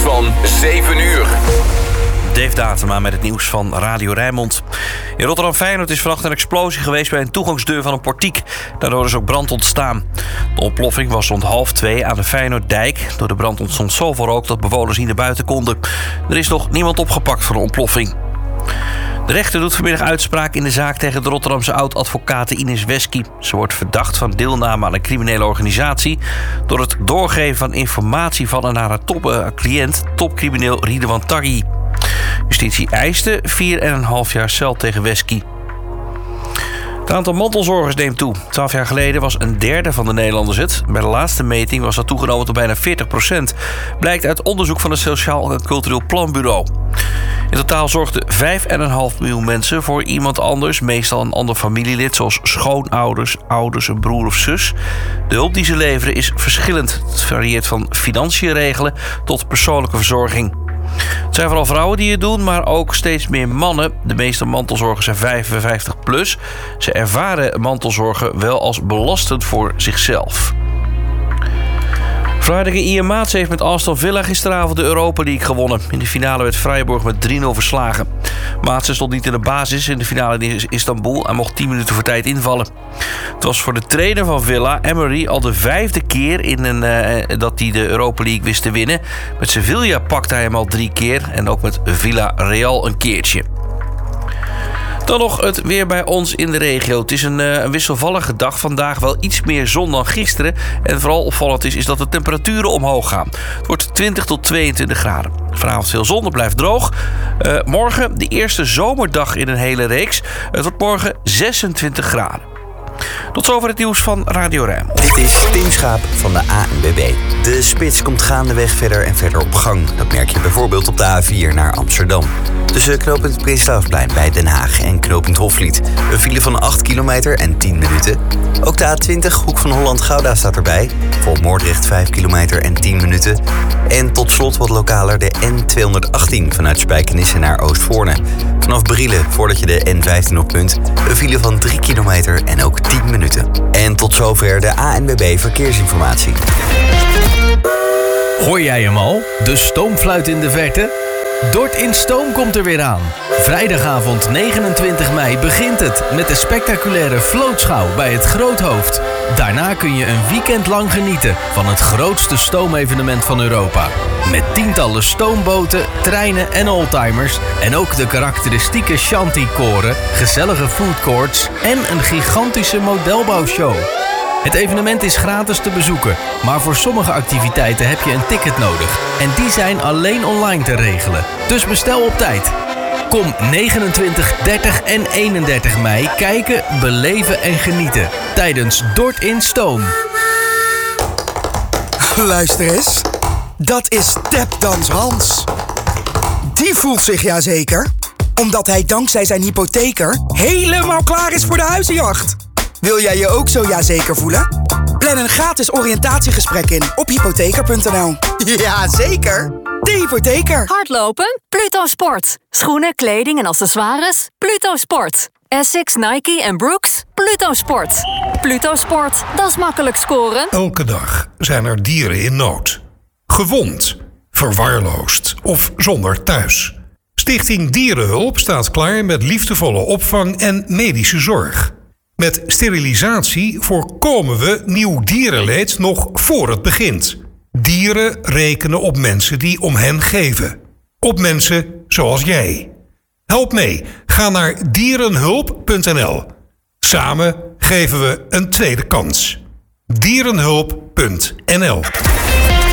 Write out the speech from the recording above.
van 7 uur. Dave Datema met het nieuws van Radio Rijnmond. In Rotterdam-Feyenoord is vannacht een explosie geweest bij een toegangsdeur van een portiek. Daardoor is ook brand ontstaan. De ontploffing was rond 1:30 aan de Feyenoorddijk. Door de brand ontstond zoveel rook dat bewoners niet naar buiten konden. Er is nog niemand opgepakt voor de ontploffing. De rechter doet vanmiddag uitspraak in de zaak tegen de Rotterdamse oud-advocate Ines Wesky. Ze wordt verdacht van deelname aan een criminele organisatie door het doorgeven van informatie van en naar haar cliënt, topcrimineel Ridwan Taghi. Justitie eiste 4,5 jaar cel tegen Wesky. Het aantal mantelzorgers neemt toe. 12 jaar geleden was een derde van de Nederlanders het. Bij de laatste meting was dat toegenomen tot bijna 40%. Blijkt uit onderzoek van het Sociaal en Cultureel Planbureau. In totaal zorgden 5,5 miljoen mensen voor iemand anders, meestal een ander familielid, zoals schoonouders, ouders, een broer of zus. De hulp die ze leveren is verschillend. Het varieert van financiën regelen tot persoonlijke verzorging. Het zijn vooral vrouwen die het doen, maar ook steeds meer mannen. De meeste mantelzorgers zijn 55 plus. Ze ervaren mantelzorgen wel als belastend voor zichzelf. Vlaardingen Ian Maats heeft met Aston Villa gisteravond de Europa League gewonnen. In de finale werd Freiburg met 3-0 verslagen. Maatsen stond niet in de basis in de finale in Istanbul en mocht 10 minuten voor tijd invallen. Het was voor de trainer van Villa, Emery, al de 5e keer dat hij de Europa League wist te winnen. Met Sevilla pakte hij hem al 3 keer en ook met Villarreal een keertje. Dan nog het weer bij ons in de regio. Het is een wisselvallige dag. Vandaag wel iets meer zon dan gisteren. En vooral opvallend is dat de temperaturen omhoog gaan. Het wordt 20 tot 22 graden. Vanavond veel zon, het blijft droog. Morgen de eerste zomerdag in een hele reeks. Het wordt morgen 26 graden. Tot zover het nieuws van Radio Rijnmond. Dit is Tim Schaap van de ANWB. De spits komt gaandeweg verder en verder op gang. Dat merk je bijvoorbeeld op de A4 naar Amsterdam. Tussen knooppunt Prinslausplein bij Den Haag en knooppunt Hofvliet. Een file van 8 kilometer en 10 minuten. Ook de A20, Hoek van Holland-Gouda staat erbij. Voor Moordrecht 5 kilometer en 10 minuten. En tot slot wat lokaler de N218 vanuit Spijkenisse naar Oostvoorne. Vanaf Brielen, voordat je de N15 oppunt, een file van 3 kilometer en ook 10 minuten. En tot zover de ANWB Verkeersinformatie. Hoor jij hem al? De stoomfluit in de verte? Dort in Stoom komt er weer aan. Vrijdagavond 29 mei begint het met de spectaculaire vlootschouw bij het Groothoofd. Daarna kun je een weekend lang genieten van het grootste stoomevenement van Europa. Met tientallen stoomboten, treinen en oldtimers en ook de karakteristieke shanty-koren, gezellige foodcourts en een gigantische modelbouwshow. Het evenement is gratis te bezoeken, maar voor sommige activiteiten heb je een ticket nodig. En die zijn alleen online te regelen. Dus bestel op tijd. Kom 29, 30 en 31 mei kijken, beleven en genieten tijdens Dort in Stoom. Luister eens, dat is Tapdans Hans. Die voelt zich jazeker, omdat hij dankzij zijn hypotheker helemaal klaar is voor de huizenjacht. Wil jij je ook zo jazeker voelen? Plan een gratis oriëntatiegesprek in op hypotheker.nl. Jazeker, de hypotheker. Hardlopen? Pluto Sport. Schoenen, kleding en accessoires? Pluto Sport. Essex, Nike en Brooks? Pluto Sport. Pluto Sport, dat is makkelijk scoren. Elke dag zijn er dieren in nood. Gewond, verwaarloosd of zonder thuis. Stichting Dierenhulp staat klaar met liefdevolle opvang en medische zorg. Met sterilisatie voorkomen we nieuw dierenleed nog voor het begint. Dieren rekenen op mensen die om hen geven. Op mensen zoals jij. Help mee. Ga naar dierenhulp.nl. Samen geven we een tweede kans. Dierenhulp.nl